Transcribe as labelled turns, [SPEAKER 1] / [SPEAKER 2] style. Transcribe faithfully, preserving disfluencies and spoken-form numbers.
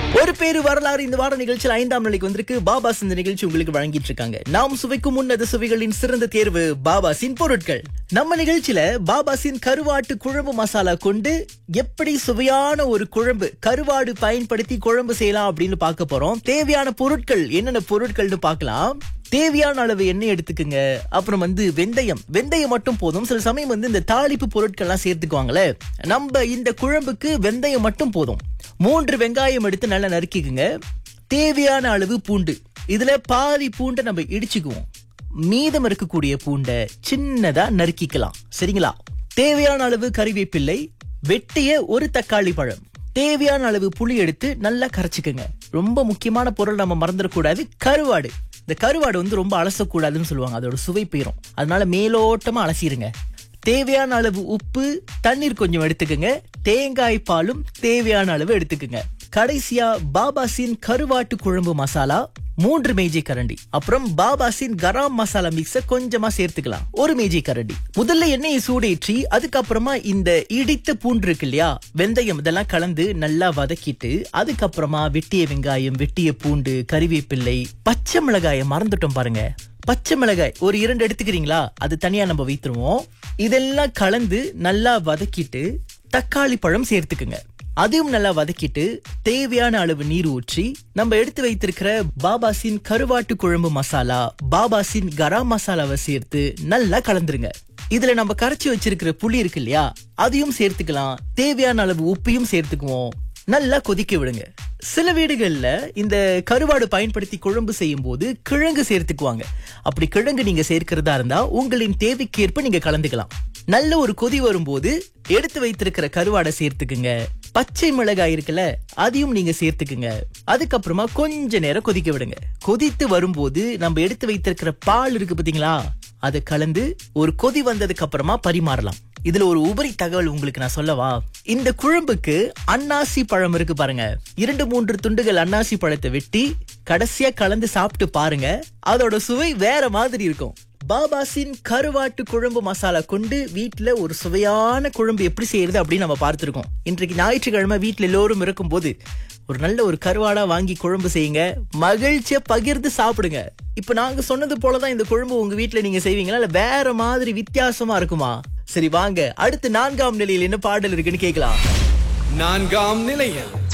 [SPEAKER 1] ஒரு பேரு வரலாறு இந்த வார நிகழ்ச்சியில் ஐந்தாம் நிலைக்கு வந்திருக்கு. பாபாஸ் இந்த நிகழ்ச்சி உங்களுக்கு வழங்கிட்டு இருக்காங்க. நாம் சுவைக்கும் உன்னத சுவைகளின் சிறந்த தேர்வு பாபாஸின் பொருட்கள். நம்ம நிகழ்ச்சியில பாபாஸின் கருவாட்டு குழம்பு மசாலா கொண்டு எப்படி சுவையான ஒரு குழம்பு கருவாடு பயன்படுத்தி குழம்பு செய்யலாம் அப்படின்னு பார்க்க போறோம். தேவையான பொருட்கள் என்னென்ன பொருட்கள்னு பார்க்கலாம். தேவையான அளவு எண்ணெய் எடுத்துக்குங்க. அப்புறம் வந்து வெந்தயம் வெந்தயம் மட்டும் போதும். சில சமயம் வந்து இந்த தாளிப்பு பொருட்கள்லாம் சேர்த்துக்குவாங்களே, நம்ம இந்த குழம்புக்கு வெந்தயம் மட்டும் போதும். மூன்று வெங்காயம் எடுத்து நல்லா நறுக்கிக்குங்க. தேவையான அளவு பூண்டு, இதுல பாதி பூண்டை நம்ம இடிச்சுக்குவோம். மீதம் இருக்கக்கூடிய பூண்டை சின்னதா நறுக்கிக்கலாம். சரிங்களா? தேவையான அளவு கறிவேப்பிள்ளை, வெட்டிய ஒரு தக்காளி பழம், தேவையான அளவு புளி எடுத்து நல்லா கரைச்சுக்குங்க. ரொம்ப முக்கியமான பொருள் நம்ம மறந்துடக்கூடாது, கருவாடு. இந்த கருவாடு வந்து ரொம்ப அலசக்கூடாதுன்னு சொல்லுவாங்க, அதோட சுவை போயிரும். அதனால மேலோட்டமா அலசிடுங்க. தேவையான அளவு உப்பு, தண்ணீர் கொஞ்சம் எடுத்துக்கங்க. தேங்காய் பாலும் தேவையான அளவு எடுத்துக்கங்க. கடைசியா பாபாஸின் கருவாட்டு குழம்பு மசாலா மூன்று மேஜை கரண்டி. அப்புறம் பாபாஸின் கரம் மசாலா மிக்ஸ கொஞ்சமா சேர்த்துக்கலாம், ஒரு மேஜை கரண்டி. முதல்ல எண்ணெயை சூடேற்றி அதுக்கப்புறமா இந்த இடித்த பூண்டு இருக்கு இல்லையா, வெந்தயம், இதெல்லாம் கலந்து நல்லா வதக்கிட்டு அதுக்கப்புறமா வெட்டிய வெங்காயம், வெட்டிய பூண்டு, கறிவேப்பிள்ளை, பச்சை மிளகாயை மறந்துட்டோம் பாருங்க. பச்சை மிளகாய் ஒரு இரண்டு எடுத்துக்கிறீங்களா, அது தனியா நம்ம வைத்துருவோம். இதெல்லாம் கலந்து நல்லா வதக்கிட்டு தக்காளி பழம் சேர்த்துக்குங்க. அதையும் நல்லா வதக்கிட்டு தேவையான அளவு நீர் ஊற்றி நம்ம எடுத்து வைத்திருக்கிற பாபாஸின் கருவாட்டு குழம்பு மசாலா, பாபாஸின் கரம் மசாலாவை சேர்த்து நல்லா கலந்துருங்க. இதுல நம்ம கரைச்சி வச்சிருக்கிற புளி இருக்கு இல்லையா, அதையும் சேர்த்துக்கலாம். தேவையான அளவு உப்பையும் சேர்த்துக்குவோம். நல்லா கொதிக்க விடுங்க. சில வீடுகள்ல இந்த கருவாடு பயன்படுத்தி குழம்பு செய்யும் போது கிழங்கு சேர்த்துக்குவாங்க. அப்படி கிழங்கு நீங்க சேர்க்கிறதா இருந்தா உங்களின் தேவைக்கேற்ப நீங்க கலந்துக்கலாம். நல்ல ஒரு கொதி வரும்போது எடுத்து வைத்திருக்கிற கருவாடை சேர்த்துக்குங்க. பச்சை மிளகாய் இருக்குல்ல, அதையும் நீங்க சேர்த்துக்குங்க. அதுக்கப்புறமா கொஞ்ச நேரம் கொதிக்க விடுங்க. கொதித்து வரும்போது நம்ம எடுத்து வைத்திருக்கிற பால் இருக்கு பாத்தீங்களா, அதை கலந்து ஒரு கொதி வந்ததுக்கு அப்புறமா பரிமாறலாம். இதுல ஒரு உபரி தகவல் உங்களுக்கு நான் சொல்லவா. இந்த குழம்புக்கு அன்னாசி பழம் இருக்கு பாருங்க, இரண்டு மூன்று துண்டுகள் அன்னாசி பழத்தை வெட்டி கடைசியா கலந்து சாப்பிட்டு பாருங்க, அதோட சுவை வேற மாதிரி இருக்கும். பாபாஸின் கருவாட்டு குழம்பு மசாலா கொண்டு வீட்டுல ஒரு சுவையான குழம்பு எப்படி செய்யறது அப்படின்னு நம்ம பார்த்திருக்கோம். இன்றைக்கு ஞாயிற்றுக்கிழமை வீட்டுல எல்லோரும் இருக்கும் போது ஒரு நல்ல ஒரு கருவாடா வாங்கி குழம்பு செய்யுங்க, மகிழ்ச்சியா பகிர்ந்து சாப்பிடுங்க. இப்ப நாங்க சொன்னது போலதான் இந்த குழம்பு உங்க வீட்டுல நீங்க செய்வீங்களா, இல்ல வேற மாதிரி வித்தியாசமா இருக்குமா? சரி வாங்க, அடுத்து நான்காம் நிலையில் என்ன பாடல் இருக்குன்னு கேட்கலாம்.
[SPEAKER 2] நான்காம் நிலையில்